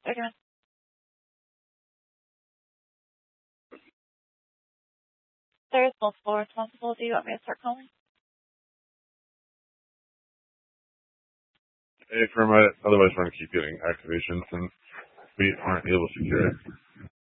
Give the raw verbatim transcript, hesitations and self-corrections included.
Again. There's multiple responsible. Do you want me to start calling? Hey, firm, I otherwise want to keep getting activations and we aren't able to secure it.